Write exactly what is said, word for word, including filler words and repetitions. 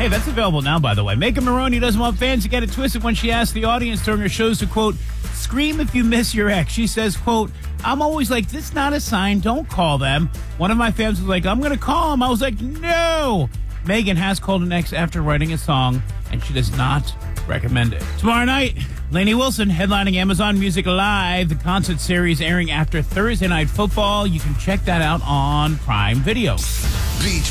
Hey, that's available now, by the way. Megan Maroney doesn't want fans to get it twisted when she asked the audience during her shows to, quote, scream if you miss your ex. She says, quote, I'm always like, this is not a sign. Don't call them. One of my fans was like, I'm going to call him. I was like, no. Megan has called an ex after writing a song, and she does not recommend it. Tomorrow night, Lainey Wilson headlining Amazon Music Live, the concert series airing after Thursday Night Football. You can check that out on Prime Video. Beach